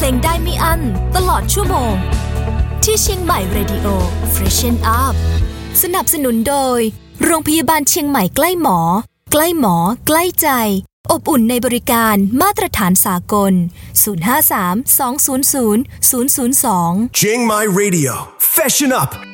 ลงได้ไม่อั้นตลอดชั่วโมงที่เชียงใหม่ Radio Freshen Up สนับสนุนโดยโรงพยาบาลเชียงใหม่ใกล้หมอใกล้หมอใกล้ใจอบอุ่นในบริการมาตรฐานสากล053 200 002 Chiang Mai Radio Freshen Up